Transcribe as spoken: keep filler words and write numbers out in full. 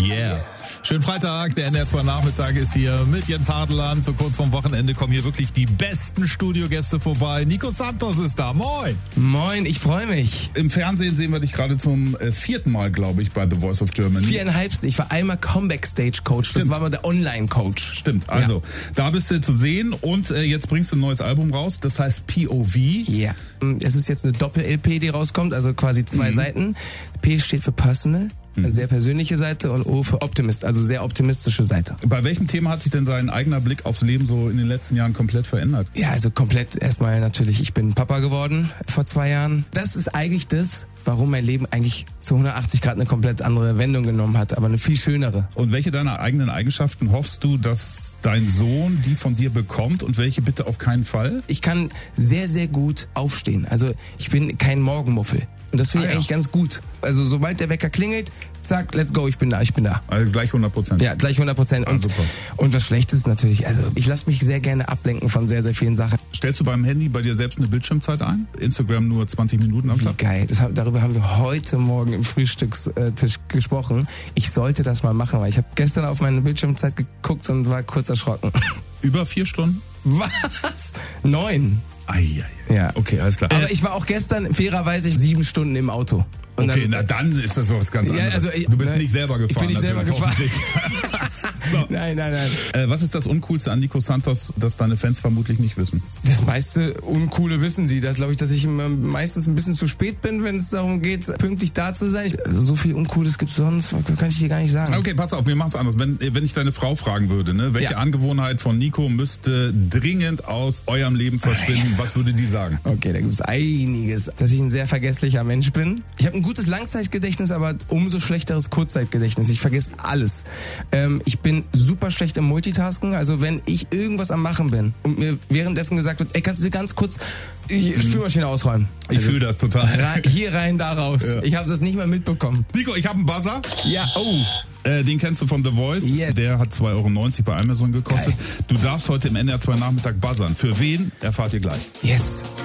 Yeah. Schönen Freitag, der N D R zwei Nachmittag ist hier mit Jens Hartland. So kurz vorm Wochenende kommen hier wirklich die besten Studiogäste vorbei. Nico Santos ist da, moin. Moin, ich freue mich. Im Fernsehen sehen wir dich gerade zum äh, vierten Mal, glaube ich, bei The Voice of Germany. Viereinhalbsten, ich war einmal Comeback-Stage-Coach, das war mal der Online-Coach. Stimmt, also ja. Da bist du zu sehen und äh, jetzt bringst du ein neues Album raus, das heißt P O V. Ja, es ist jetzt eine Doppel-L P, die rauskommt, also quasi zwei mhm. Seiten. P steht für Personal. Eine sehr persönliche Seite und O für Optimist, also sehr optimistische Seite. Bei welchem Thema hat sich denn dein eigener Blick aufs Leben so in den letzten Jahren komplett verändert? Ja, also komplett erstmal natürlich, ich bin Papa geworden vor zwei Jahren. Das ist eigentlich das, warum mein Leben eigentlich zu hundertachtzig Grad eine komplett andere Wendung genommen hat, aber eine viel schönere. Und welche deiner eigenen Eigenschaften hoffst du, dass dein Sohn die von dir bekommt und welche bitte auf keinen Fall? Ich kann sehr, sehr gut aufstehen. Also ich bin kein Morgenmuffel. Und das finde ah, ich ja. eigentlich ganz gut. Also sobald der Wecker klingelt, zack, let's go, ich bin da, ich bin da. Also gleich hundert Prozent. Ja, gleich hundert Prozent. Und, ah, und was Schlechtes natürlich, also ich lasse mich sehr gerne ablenken von sehr, sehr vielen Sachen. Stellst du beim Handy bei dir selbst eine Bildschirmzeit ein? Instagram nur zwanzig Minuten am Tag? Wie geil, das, darüber haben wir heute Morgen im Frühstückstisch gesprochen. Ich sollte das mal machen, weil ich habe gestern auf meine Bildschirmzeit geguckt und war kurz erschrocken. Über vier Stunden? Was? Neun. Ei, ei, ja, okay, alles klar. Aber ich war auch gestern fairerweise sieben Stunden im Auto. Und okay, dann, na dann ist das doch was ganz anderes. Ja, also, du bist ne, nicht selber gefahren. Ich bin nicht selber gefahren. So. Nein, nein, nein. Äh, was ist das Uncoolste an Nico Santos, das deine Fans vermutlich nicht wissen? Das meiste Uncoole wissen sie. Das glaube ich, dass ich meistens ein bisschen zu spät bin, wenn es darum geht, pünktlich da zu sein. Also, so viel Uncooles gibt es sonst, kann ich dir gar nicht sagen. Okay, pass auf, wir machen es anders. Wenn, wenn ich deine Frau fragen würde, ne, welche ja. Angewohnheit von Nico müsste dringend aus eurem Leben verschwinden, was würde die sagen? Okay, da gibt es einiges. Dass ich ein sehr vergesslicher Mensch bin. Ich habe ein gutes Langzeitgedächtnis, aber umso schlechteres Kurzzeitgedächtnis. Ich vergesse alles. Ähm, ich bin super schlecht im Multitasking. Also wenn ich irgendwas am Machen bin und mir währenddessen gesagt wird, ey, kannst du dir ganz kurz die mhm. Spülmaschine ausräumen? Ich also, fühle das total. Rein, hier rein, da raus. Ja. Ich habe das nicht mal mitbekommen. Nico, ich habe einen Buzzer. Ja, oh. Äh, den kennst du von The Voice. Yes. Der hat zwei Euro neunzig bei Amazon gekostet. Geil. Du darfst heute im N D R zwei Nachmittag buzzern. Für wen, erfahrt ihr gleich. Yes.